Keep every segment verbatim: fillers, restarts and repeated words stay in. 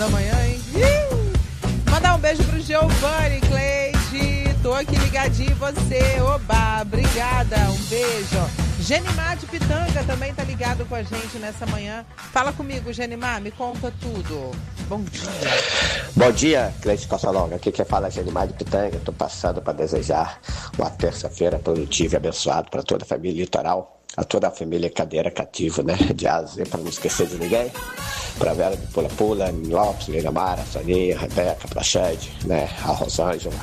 da manhã, hein? Ih! Mandar um beijo pro Giovanni, Cleide. Tô aqui ligadinho em você. Oba, obrigada. Um beijo. Genimar de Pitanga também tá ligado com a gente nessa manhã. Fala comigo, Genimar, me conta tudo. Bom dia. Bom dia, Cleide Calçalonga. Aqui quem fala é Genimar de Pitanga. Tô passando para desejar uma terça-feira produtiva e abençoada para toda a família Litoral. A toda a família Cadeira Cativa, né? De Asa, para não esquecer de ninguém. Pra Vera de Pula Pula, Lopes, Lina Mara, Soninha, Rebeca, Prachede, né? A Rosângela,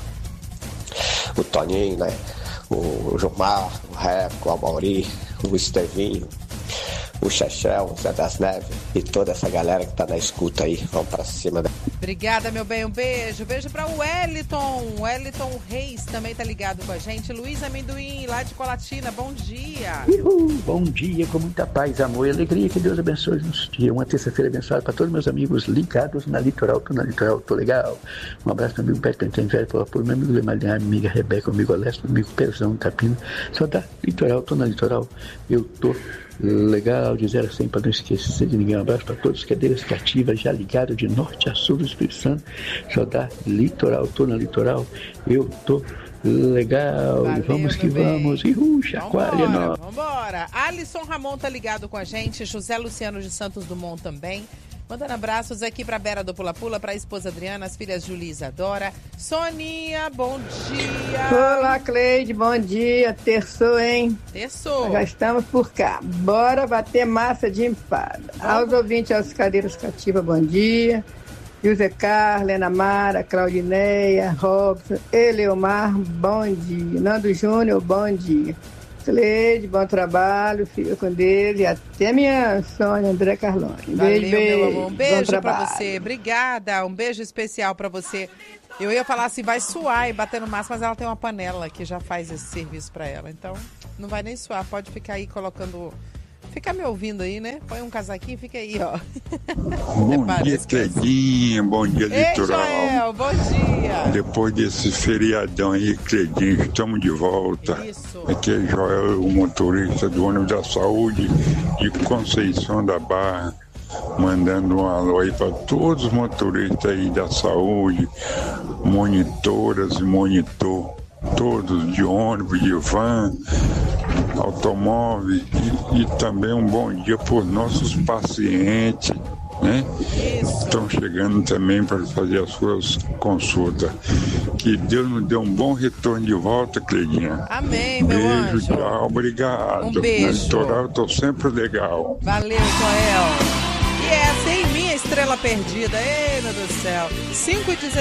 o Toninho, né? O Gilmar, o Reco, o Amauri, o Estevinho, o Chechel, o Zé das Neves e toda essa galera que tá na escuta aí. Vamos pra cima. Né? Obrigada, meu bem, um beijo. Beijo pra o Wellington. O Wellington Reis também tá ligado com a gente. Luiz Amendoim, lá de Colatina, bom dia. Uhul, bom dia, com muita paz, amor e alegria. Que Deus abençoe nos dias. Uma terça-feira abençoada para todos meus amigos ligados na Litoral. Tô na Litoral, tô legal. Um abraço pro amigo Pet Pentém, velho, pro meu amigo Lemalhar, minha amiga Rebeca, amigo Alessio, amigo Pezão, Itapina. Só da Litoral, tô na Litoral. Eu tô legal, de zero a cem, para não esquecer de ninguém. Um abraço para todos, cadeiras cativas, já ligado de norte a sul do Espírito Santo. Só da Litoral, tô na Litoral, eu tô legal. Valeu, vamos que vamos. E uh, chacoalha, vambora, vambora. Alisson Ramon tá ligado com a gente, José Luciano de Santos Dumont também. Mandando abraços aqui pra Bera do Pula Pula, pra esposa Adriana, as filhas Julia e Isadora. Soninha, bom dia. Olá, Cleide, bom dia. Terçou, hein? Terçou. Já estamos por cá. Bora bater massa de empada. Vamos. Aos ouvintes, aos cadeiras cativas, bom dia. José Carlos, Ana Mara, Claudineia, Robson, Eleomar, bom dia. Nando Júnior, bom dia. Cleide, bom trabalho, fica com Deus e até minha Sônia André Carlone. Valeu, beijo, beijo. Meu amor. Um beijo pra você. Obrigada. Um beijo especial pra você. Eu ia falar assim, vai suar e bater no máximo, mas ela tem uma panela que já faz esse serviço pra ela. Então, não vai nem suar. Pode ficar aí colocando... Fica me ouvindo aí, né? Põe um casaquinho e fica aí, ó. Bom dia, Cledinha. Bom dia, Litoral. Ei, Joel, bom dia. Depois desse feriadão aí, Cledinha, estamos de volta. Isso. Aqui é Joel, o motorista do ônibus da saúde de Conceição da Barra. Mandando um alô aí para todos os motoristas aí da saúde, monitoras e monitor, todos de ônibus, de van, automóvel e, e também um bom dia para os nossos pacientes, né? Estão chegando também para fazer as suas consultas. Que Deus nos dê um bom retorno de volta, Cleidinha. Amém, meu beijo, anjo. Tchau, obrigado. Um beijo. Na Litoral eu tô sempre legal. Valeu, Joel. E essa é em minha estrela perdida. Ei, meu Deus do céu. cinco e dezesseis